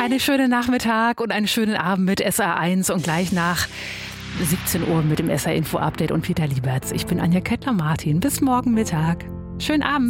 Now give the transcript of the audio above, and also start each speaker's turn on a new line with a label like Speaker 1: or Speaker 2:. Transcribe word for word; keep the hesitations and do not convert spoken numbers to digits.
Speaker 1: Einen schönen Nachmittag und einen schönen Abend mit S R eins und gleich nach siebzehn Uhr mit dem S R Info Update und Peter Lieberts. Ich bin Anja Kettler-Martin. Bis morgen Mittag. Schönen Abend.